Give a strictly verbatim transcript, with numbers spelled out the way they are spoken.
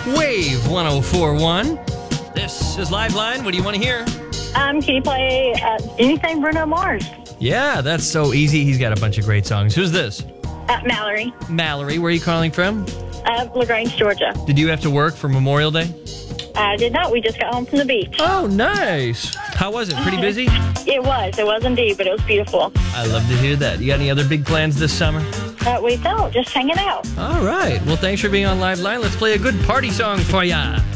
Wave one oh four one. This is Liveline. What do you want to hear? Um, can you play uh, anything Bruno Mars? Yeah, that's so easy. He's got a bunch of great songs. Who's this? Uh, Mallory, Mallory. Where are you calling from? uh, LaGrange, Georgia. Did you have to work for Memorial Day? I did not. We just got home from the beach. Oh, nice. How was it? Pretty busy? It was. It was indeed, but it was beautiful. I love to hear that. You got any other big plans this summer? Uh, we don't. Just hanging out. All right. Well, thanks for being on Liveline. Let's play a good party song for ya.